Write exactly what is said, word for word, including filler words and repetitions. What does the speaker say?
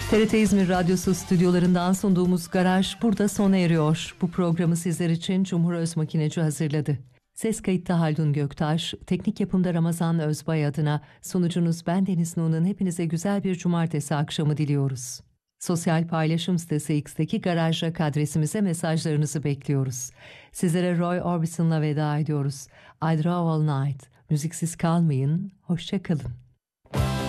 T R T İzmir Radyosu stüdyolarından sunduğumuz Garaj burada sona eriyor. Bu programı sizler için Cumhur Özmakineci hazırladı. Ses kayıtta Haldun Göktaş, teknik yapımda Ramazan Özbay adına sunucunuz ben Deniz Nuğ'un hepinize güzel bir cumartesi akşamı diliyoruz. Sosyal paylaşım sitesi X'teki Garaj Rock adresimize mesajlarınızı bekliyoruz. Sizlere Roy Orbison'la veda ediyoruz. I Draw All Night. Müziksiz kalmayın, hoşça kalın.